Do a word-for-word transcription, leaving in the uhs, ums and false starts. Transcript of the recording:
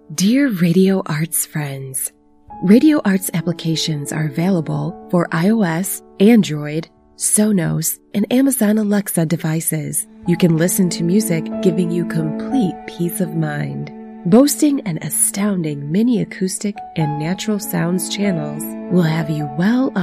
Dear Radio Arts friends, Radio Arts applications are available for iOS, Android, Sonos, and Amazon Alexa devices. You can listen to music, giving you complete peace of mind. Boasting an astounding mini acoustic and natural sounds channels will have you well